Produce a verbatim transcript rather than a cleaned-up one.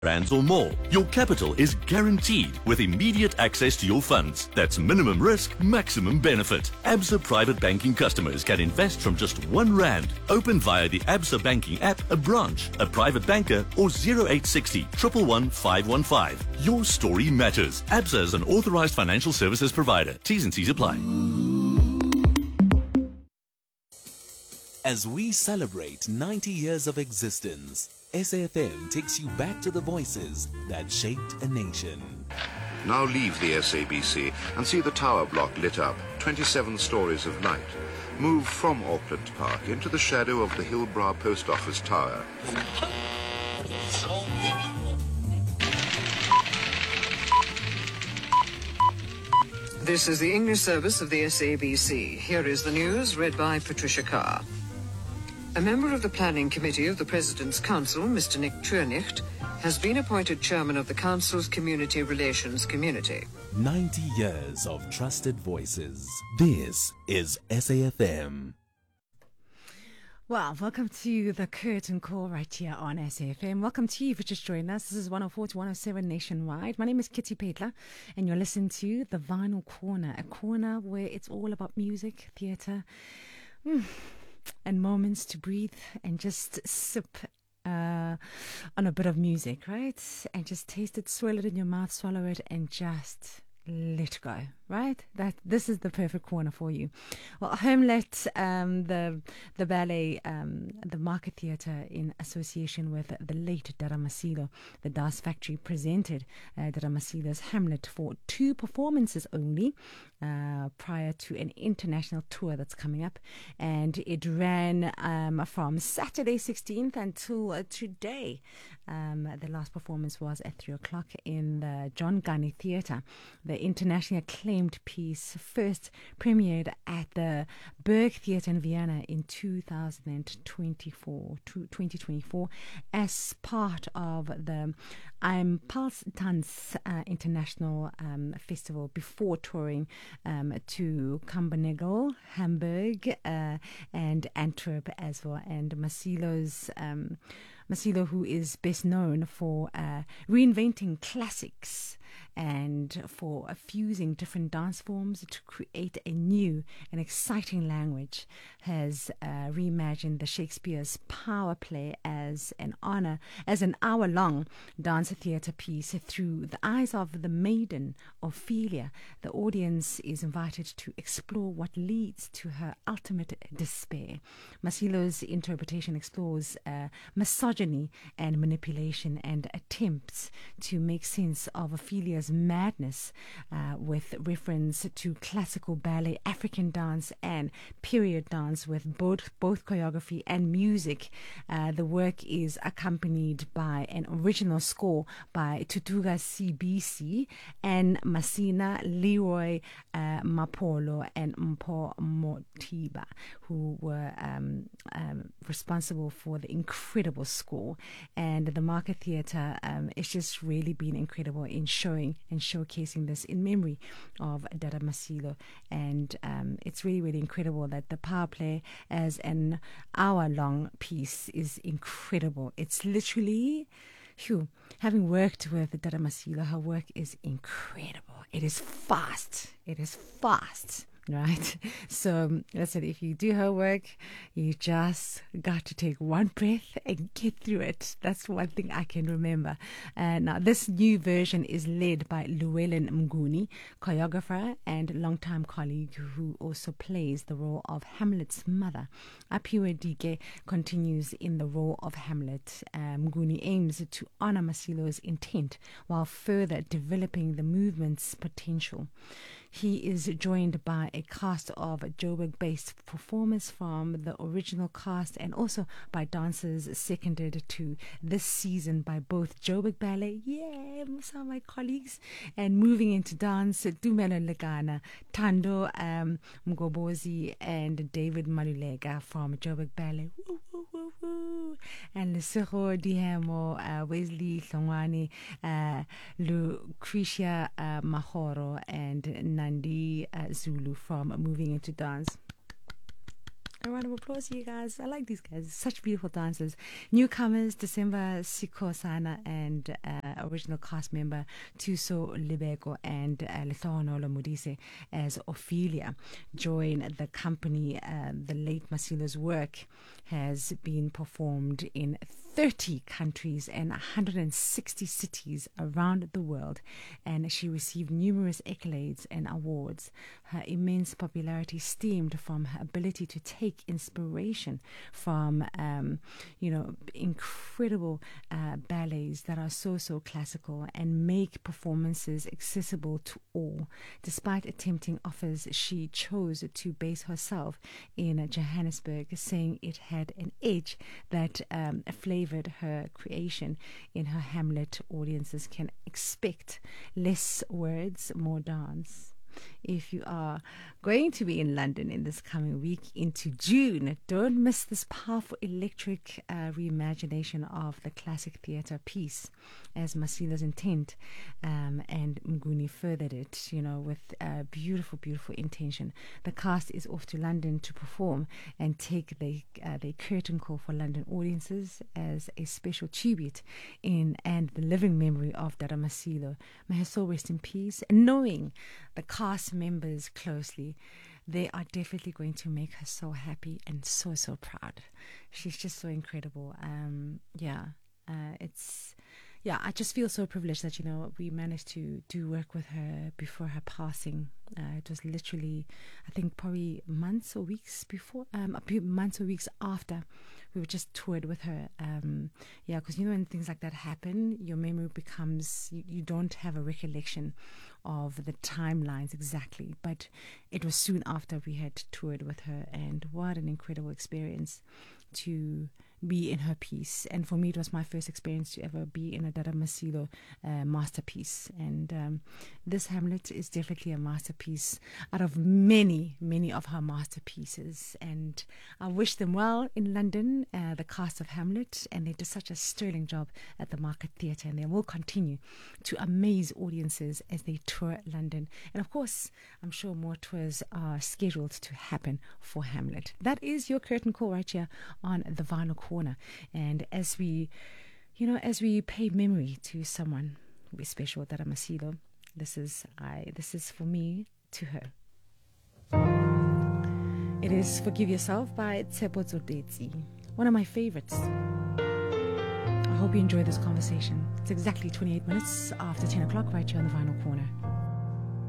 Rands or more, your capital is guaranteed with immediate access to your funds. That's minimum risk, maximum benefit. Absa Private Banking customers can invest from just one rand. Open via the Absa Banking app, a branch, a private banker, or zero eight six zero, one one one, five one five. Your story matters. Absa is an authorized financial services provider. T's and C's apply. As we celebrate ninety years of existence, S A F M takes you back to the voices that shaped a nation. Now leave the S A B C and see the tower block lit up, twenty-seven stories of light. Move from Auckland Park into the shadow of the Hillbrow Post Office Tower. This is the English service of the S A B C. Here is the news read by Patricia Carr. A member of the Planning Committee of the President's Council, Mister Nick Trunicht, has been appointed chairman of the Council's Community Relations Community. ninety years of trusted voices. This is S A F M. Well, welcome to the curtain call right here on S A F M. Welcome to you if you just joined us. This is one oh four to one oh seven nationwide. My name is Kitty Petla, and you're listening to The Vinyl Corner, a corner where it's all about music, theatre, mm, and moments to breathe and just sip uh, on a bit of music, right? And just taste it, swirl it in your mouth, swallow it, and just let go, right? That this is the perfect corner for you. Well, Homelet, um, the the ballet, um, the Market Theatre, in association with the late Dara Masilo, the Dance Factory, presented uh, Dara Masilo's Hamlet for two performances only, uh, prior to an international tour that's coming up, and it ran um, from Saturday sixteenth until uh, today. Um, the last performance was at three o'clock in the John Gani Theatre. The internationally acclaimed piece first premiered at the Berg Theatre in Vienna in two thousand twenty-four, twenty twenty-four as part of the I'm Pulse Tanz uh, International um, Festival before touring um, to Kampernagel, Hamburg, uh, and Antwerp as well. And Masilo's um, Masilo, who is best known for uh, reinventing classics and for fusing different dance forms to create a new and exciting language, has uh, reimagined the Shakespeare's Power Play as an honor, as an hour-long dance theatre piece through the eyes of the maiden Ophelia. The audience is invited to explore what leads to her ultimate despair. Masilo's interpretation explores uh, misogyny and manipulation and attempts to make sense of Ophelia's madness uh, with reference to classical ballet, African dance, and period dance with both both choreography and music. Uh, the work is accompanied by an original score by Tutuga C B C and Masina, Leroy uh, Mapolo, and Mpo Motiba, who were um, um, responsible for the incredible score. And the Market Theatre um, is just really been incredible in showing and showcasing this in memory of Dara Masilo. And um, it's really, really incredible that the Power Play as an hour-long piece is incredible. It's literally, phew, having worked with Dara Masilo, her work is incredible. It is fast. It is fast. Right? So that's it. If you do her work, you just got to take one breath and get through it. That's one thing I can remember. Uh, now, this new version is led by Llewellyn Mnguni, choreographer and longtime colleague who also plays the role of Hamlet's mother. Apiwe Dike continues in the role of Hamlet. Uh, Mnguni aims to honor Masilo's intent while further developing the movement's potential. He is joined by a cast of Joburg-based performers from the original cast and also by dancers seconded to this season by both Joburg Ballet, yeah, some of my colleagues, and moving into dance, Dumelo Legana, Tando um, Mgobozi, and David Malulega from Joburg Ballet. Woo, woo, woo, woo. And Lesego Dihemo, uh, Wesley Hlongwane, uh, Lucretia uh, Mahoro, and Nandi uh, Zulu from Moving Into Dance. A round of applause to you guys. I like these guys. Such beautiful dancers. Newcomers, December Sikosana and uh, original cast member Tuso Libeko and uh, Lethono Modise as Ophelia join the company. Uh, the late Masilo's work has been performed in thirty countries and one hundred sixty cities around the world, and she received numerous accolades and awards. Her immense popularity stemmed from her ability to take inspiration from, um, you know, incredible uh, ballets that are so, so classical and make performances accessible to all. Despite attempting offers, she chose to base herself in Johannesburg, saying it had an edge that um, flavored her creation. In her Hamlet, audiences can expect less words, more dance. If you are going to be in London in this coming week into June, don't miss this powerful electric uh, reimagination of the classic theatre piece, as Masilo's intent um, and Mguni furthered it, you know, with a beautiful, beautiful intention. The cast is off to London to perform and take the, uh, the curtain call for London audiences as a special tribute in and the living memory of Dada Masilo. May her soul rest in peace. And knowing the cast members closely, they are definitely going to make her so happy and so, so proud. She's just so incredible. Um, yeah, uh, it's... Yeah, I just feel so privileged that, you know, we managed to do work with her before her passing. Uh, it was literally, I think, probably months or weeks before, um, a few months or weeks after we were just toured with her. Um, yeah, because, you know, when things like that happen, your memory becomes, you, you don't have a recollection of the timelines exactly. But it was soon after we had toured with her, and what an incredible experience to be in her piece. And for me, it was my first experience to ever be in a Dada Masilo uh, masterpiece. And um, this Hamlet is definitely a masterpiece out of many, many of her masterpieces. And I wish them well in London, uh, the cast of Hamlet. And they did such a sterling job at the Market Theatre. And they will continue to amaze audiences as they tour London. And of course, I'm sure more tours are scheduled to happen for Hamlet. That is your curtain call right here on the Vinyl Corner. And as we, you know, as we pay memory to someone who is special, Dada Masilo, this is I. This is for me to her. It is "Forgive Yourself" by Tshepo Tsotetsi, one of my favorites. I hope you enjoy this conversation. It's exactly twenty-eight minutes after ten o'clock right here on the Vinyl Corner.